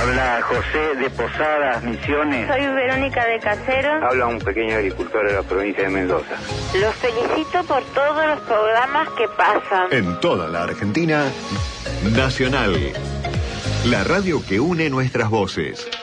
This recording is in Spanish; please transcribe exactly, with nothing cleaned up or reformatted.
Habla José de Posadas, Misiones. Soy Verónica de Caseros. Habla un pequeño agricultor de la provincia de Mendoza. Los felicito por todos los programas que pasan. En toda la Argentina, Nacional. La radio que une nuestras voces.